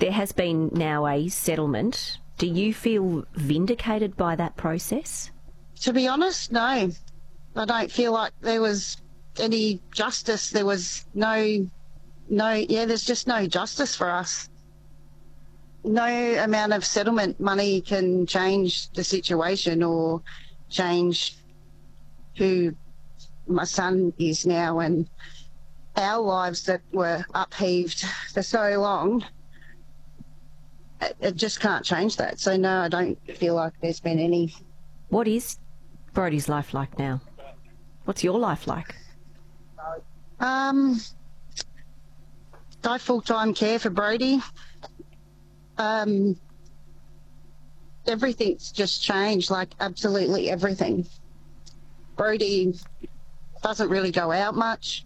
There has been now a settlement. Do you feel vindicated by that process? To be honest, no. I don't feel like there was any justice. There was there's just no justice for us. No amount of settlement money can change the situation or change who my son is now, and our lives that were upheaved for so long. It just can't change that. So no, I don't feel like there's been any. What is Brodie's life like now? What's your life like? I full-time care for Brodie. Everything's just changed, like absolutely everything. Brodie doesn't really go out much,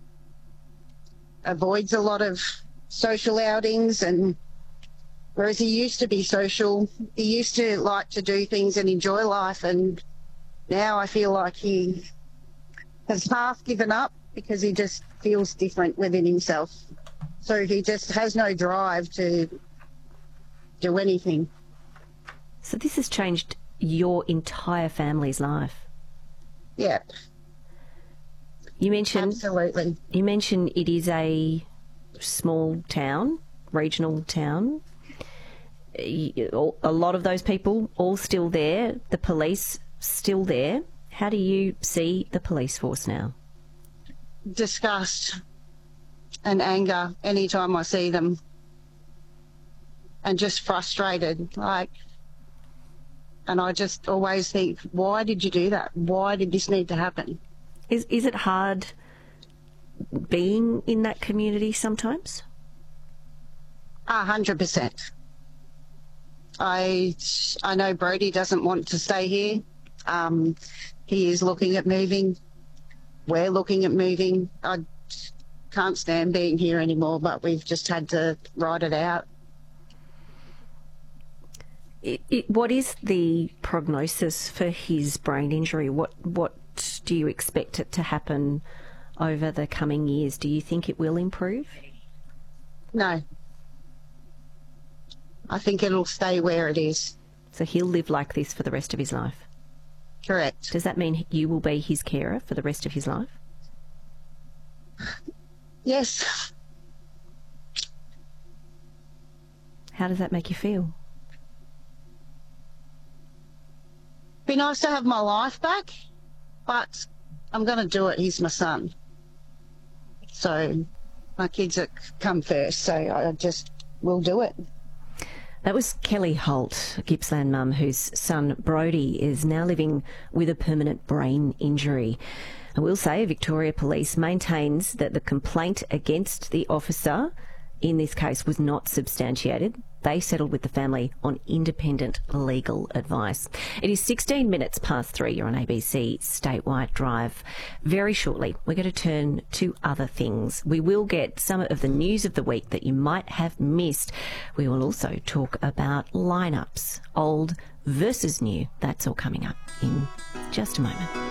avoids a lot of social outings, and whereas he used to be social, he used to like to do things and enjoy life, and now I feel like he has half given up because he just feels different within himself. So he just has no drive to do anything. So this has changed your entire family's life? Yeah. You mentioned... Absolutely. You mentioned it is a small town, regional town. A lot of those people all still there, the police still there. How do you see the police force now? Disgust and anger anytime I see them, and just frustrated, and I just always think, why did you do that? Why did this need to happen? Is it hard being in that community sometimes? 100%. I know Brodie doesn't want to stay here. He is looking at moving. We're looking at moving. I can't stand being here anymore, but we've just had to ride it out. What is the prognosis for his brain injury? What do you expect it to happen over the coming years? Do you think it will improve? No. I think it'll stay where it is. So he'll live like this for the rest of his life? Correct. Does that mean you will be his carer for the rest of his life? Yes. How does that make you feel? Be nice to have my life back, but I'm going to do it. He's my son. So my kids come first, so I just will do it. That was Kelly Holt, Gippsland mum, whose son Brodie is now living with a permanent brain injury. I will say Victoria Police maintains that the complaint against the officer in this case was not substantiated. They settled with the family on independent legal advice. It is 16 minutes past 3. You're on ABC Statewide Drive. Very shortly, we're going to turn to other things. We will get some of the news of the week that you might have missed. We will also talk about lineups, old versus new. That's all coming up in just a moment.